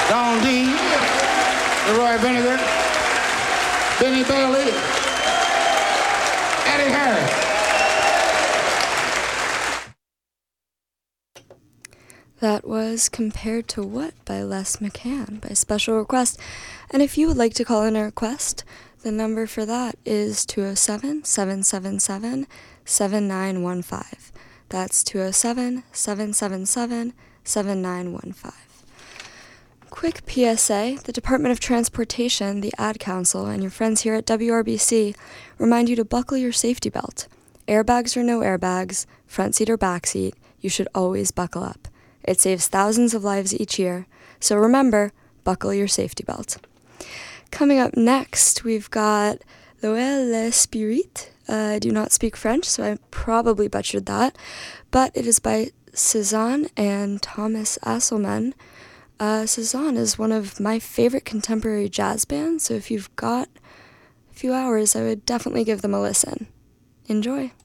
Don Dean, Leroy Vinegar, Benny Bailey, Eddie Harris. That was Compared to What by Les McCann by special request. And if you would like to call in a request, the number for that is 207-777-7915. That's 207-777-7915. Quick PSA, the Department of Transportation, the Ad Council, and your friends here at WRBC remind you to buckle your safety belt. Airbags or no airbags, front seat or back seat, you should always buckle up. It saves thousands of lives each year, so remember, buckle your safety belt. Coming up next, we've got L'Oeil l'Esprit. I do not speak French, so I probably butchered that, but it is by Cezanne and Thomas Asselman. Cezanne is one of my favorite contemporary jazz bands, so if you've got a few hours, I would definitely give them a listen. Enjoy.